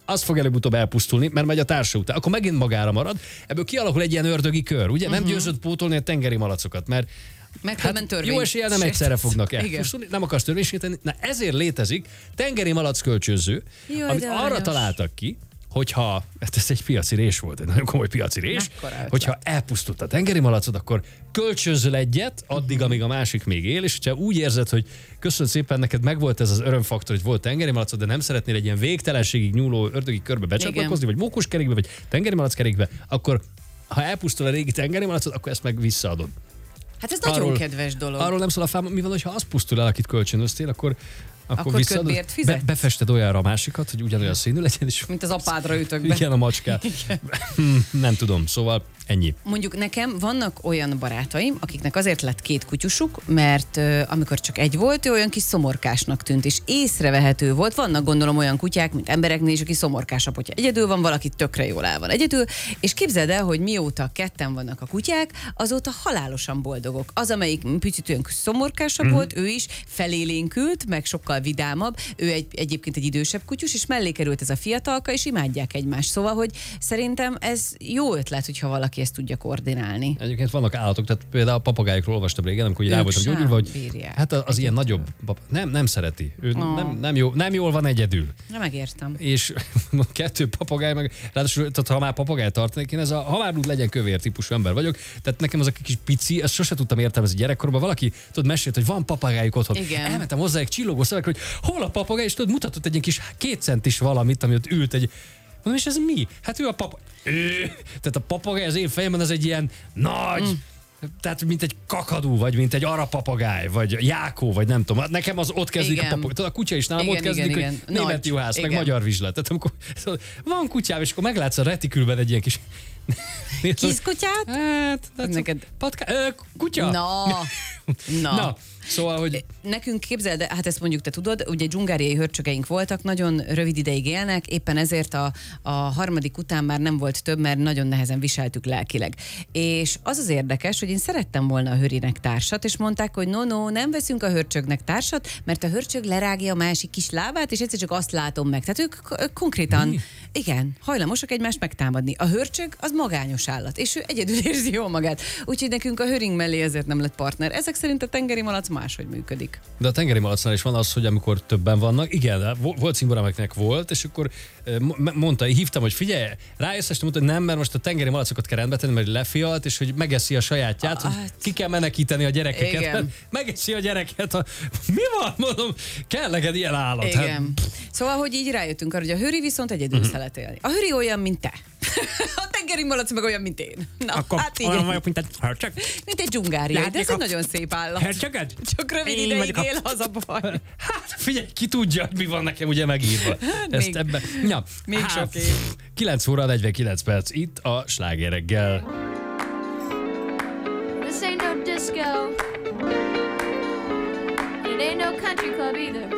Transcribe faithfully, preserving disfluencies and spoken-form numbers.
az fog előbb-utóbb elpusztulni, mert megy a társa után. Akkor megint magára marad. Ebből kialakul egy ilyen ördögi kör, ugye? Uh-huh. Nem győzött pótolni a tengeri malacokat, mert hát jó eséllyel nem egyszerre fognak elpusztulni, nem akarsz törvénysíteni. Na ezért létezik tengeri malac kölcsönző, Jaj, amit arra aranyos. találtak ki, hogyha, ez egy piaci rés volt, egy nagyon komoly piaci rés, hogyha elpusztult a tengeri malacod, akkor kölcsönzöl egyet, addig, amíg a másik még él, és hogyha úgy érzed, hogy köszönöm szépen, neked megvolt ez az örömfaktor, hogy volt tengeri malacod, de nem szeretnél egy ilyen végtelenségig nyúló ördögi körbe becsatlakozni, vagy mókuskerékbe, vagy tengeri malackerékbe, akkor ha elpusztul a régi tengeri malacod, akkor ezt meg visszaadod. Hát ez arról, nagyon kedves dolog. Arról nem szól a fám, mi van, ha az pusztul el, akit kölcsönöztél, akkor Akkor, akkor visszaadod, be, befested olyanra a másikat, hogy ugyanolyan színű legyen. És mint az apádra ütök be. Igen, a macskát. Nem tudom, szóval ennyi. Mondjuk nekem vannak olyan barátaim, akiknek azért lett két kutyusuk, mert uh, amikor csak egy volt, ő olyan kis szomorkásnak tűnt, és észrevehető volt. Vannak gondolom olyan kutyák, mint embereknél is, aki szomorkásabb, hogyha egyedül van, valaki tökre jól el van egyedül, és képzeld el, hogy mióta ketten vannak a kutyák, azóta halálosan boldogok. Az, amelyik picit olyan szomorkásabb mm. volt, ő is felélénkült, meg sokkal vidámabb. Ő egy, egyébként egy idősebb kutyus, és mellé került ez a fiatalka, és imádják egymást. Szóval, hogy szerintem ez jó ötlet, hogyha valaki ezt tudja koordinálni. Egyébként vannak állatok, tehát például a papagájokról olvastam régen, amikor rá voltam gyógyulva, hogy bírják. hát az, az ilyen nagyobb, nem, nem szereti. Ő oh. nem, nem, jó, nem jól van egyedül. Nem megértem. És kettő papagáj, meg ráadásul, tehát ha már papagáj tartanék, én ez a ha már úgy legyen kövér típusú ember vagyok, tehát nekem az a kis pici, ezt sose tudtam értelmezni gyerekkorban, valaki tudod mesélt, hogy van papagájuk otthon. Igen. Elmentem hozzá egy csillogó szavak, hogy hol a papagáj, és tudod, mutatott egy ilyen kis két centis valamit, ami ott ült egy. Mondom, és ez mi? Hát ő a papa... Ő. Tehát a papagáj az én fejemben az egy ilyen nagy... Mm. Tehát mint egy kakadú, vagy mint egy arapapagáj, vagy jákó, vagy nem tudom. Nekem az ott kezdik igen. a papagáj. A kutya is nálam igen, ott kezdik, igen, hogy igen. német juhász, meg magyar vizslet. Tehát amikor van kutyám, és akkor meglátsz a retikülben egy ilyen kis... Kis kutyát? Hát, neked... Patka... Ö, kutya? No. No. Na. Szóval, hogy... Nekünk képzeld, hát ezt mondjuk te tudod, ugye dzsungáriai hörcsögeink voltak, nagyon rövid ideig élnek, éppen ezért a, a harmadik után már nem volt több, mert nagyon nehezen viseltük lelkileg. És az az érdekes, hogy én szerettem volna a hörinek társat, és mondták, hogy no, no, nem veszünk a hörcsögnek társat, mert a hörcsög lerágja a másik kis lábát, és egyszer csak azt látom meg. Tehát ők, ők konkrétan, Mi? igen, hajlamosak egymást megtámadni. A hörcsög az magányos állat, és ő egyedül érzi jól magát. Úgyhogy nekünk a höring mellé ezért nem lett partner. Ezek szerint a tengeri malac máshogy működik. De a tengeri malacnál is van az, hogy amikor többen vannak, igen, volt cimborám, amiknek volt, és akkor mondta, hívtam, hogy figyelj, rájössz, és mondta, hogy nem, mert most a tengeri malacokat kell rendbe tenni, mert lefialt, és hogy megeszi a sajátját, ah, hogy ki kell menekíteni a gyerekeket. Igen. Megeszi a gyereket. A... Mi van? Mondom, kell neked ilyen állat. Igen. Hát... Szóval, hogy így rájöttünk arra, hogy a höri viszont egyedül mm-hmm. szeret élni. A höri olyan, mint te. A tengeri malac meg olyan, mint én. Na, akkor hát így olyan vagyok, mint egy hörcsög. Mint egy dzsungáriai, de ez egy nagyon szép állat. Hörcsöged? Csak rövid ideig él, az a baj. Hát figyelj, ki tudja, hogy mi van nekem ugye megírva. Ezt még, ebben. Ja, még hát, sok év. kilenc óra negyvenkilenc perc itt a Sláger reggel. This ain't no disco. It ain't no country club either.